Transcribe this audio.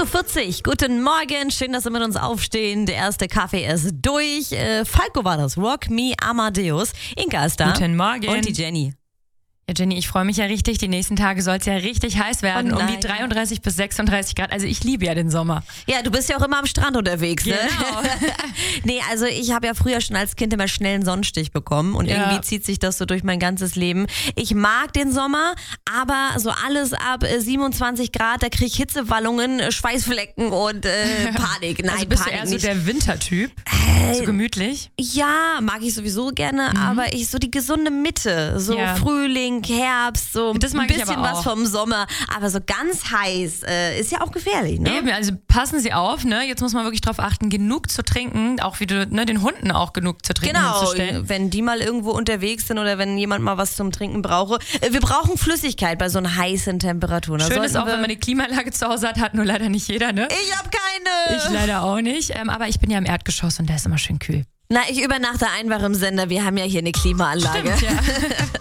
6.40 Uhr, guten Morgen, schön, dass Sie mit uns aufstehen. Der erste Kaffee ist durch. Falco war das, Rock Me Amadeus. Inka ist da. Guten Morgen. Und die Jenny. Ja, Jenny, ich freue mich ja richtig. Die nächsten Tage soll es ja richtig heiß werden, um die 33 bis 36 Grad. Also ich liebe ja den Sommer. Ja, du bist ja auch immer am Strand unterwegs, ne? Genau. Nee, also ich habe ja früher schon als Kind immer schnell einen Sonnenstich bekommen und irgendwie zieht sich das so durch mein ganzes Leben. Ich mag den Sommer, aber so alles ab 27 Grad, da kriege ich Hitzewallungen, Schweißflecken und Panik. Nein, Also bist Panik du eher nicht. so der Wintertyp? So gemütlich? Ja, mag ich sowieso gerne, aber ich so die gesunde Mitte, so Frühling, Herbst, so Das mag ein ich bisschen aber auch. was vom Sommer, aber so ganz heiß ist ja auch gefährlich, ne? Eben, also passen Sie auf, ne? Jetzt muss man wirklich drauf achten, genug zu trinken, auch wie du, ne, den Hunden auch genug zu trinken Genau, hinzustellen. wenn die mal irgendwo unterwegs sind oder wenn jemand mal was zum Trinken brauche. Wir brauchen Flüssigkeit bei so heißen Temperaturen. Da Schön ist sollten auch, wenn man eine Klimaanlage zu Hause hat nur leider nicht jeder, ne? Ich habe keine! Ich leider auch nicht, aber ich bin ja im Erdgeschoss und da ist immer schön kühl. Na, ich übernachte einfach im Sender. Wir haben ja hier eine Klimaanlage. Stimmt, ja.